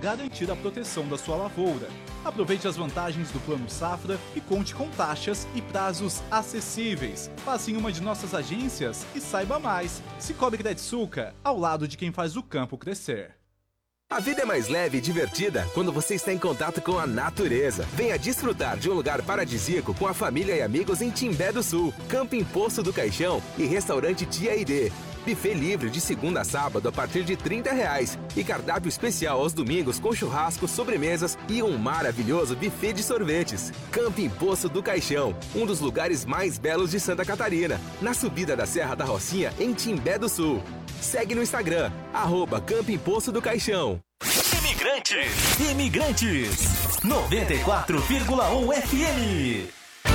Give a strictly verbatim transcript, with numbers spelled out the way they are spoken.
garantir a proteção da sua lavoura. Aproveite as vantagens do Plano Safra e conte com taxas e prazos acessíveis. Passe em uma de nossas agências e saiba mais. Cicobi Crediçuca, ao lado de quem faz o campo crescer. A vida é mais leve e divertida quando você está em contato com a natureza. Venha desfrutar de um lugar paradisíaco com a família e amigos em Timbé do Sul, Camping Poço do Caixão e Restaurante Tia Aide. Buffet livre de segunda a sábado a partir de trinta reais e cardápio especial aos domingos com churrasco, sobremesas e um maravilhoso buffet de sorvetes. Camping Poço do Caixão, um dos lugares mais belos de Santa Catarina, na subida da Serra da Rocinha em Timbé do Sul. Segue no Instagram, arroba Camping Poço do Caixão. Imigrantes, Imigrantes, noventa e quatro vírgula um F M.